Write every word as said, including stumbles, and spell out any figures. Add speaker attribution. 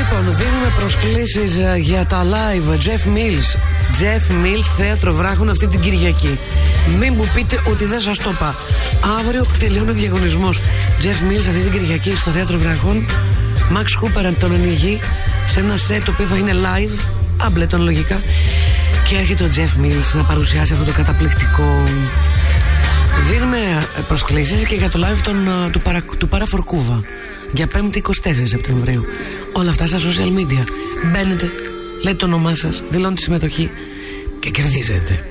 Speaker 1: Λοιπόν, δίνουμε προσκλήσεις για τα live. Jeff Mills, Jeff Mills, Θέατρο Βράχων αυτή την Κυριακή. Μην μου πείτε ότι δεν σας το είπα. Αύριο τελειώνει ο διαγωνισμός. Jeff Mills αυτή την Κυριακή στο Θέατρο Βράχων. Max Cooper τον ανοιγεί σε ένα set το οποίο θα είναι live, Ableton λογικά. Και έρχεται ο Jeff Mills να παρουσιάσει αυτό το καταπληκτικό. Δίνουμε προσκλήσεις και για το live των, του, παρα, του Παραφορκούβα για πέμπτη εικοστή τέταρτη Σεπτεμβρίου. Όλα αυτά στα social media. Μπαίνετε, λέτε το όνομά σας, δηλώνετε συμμετοχή και κερδίζετε.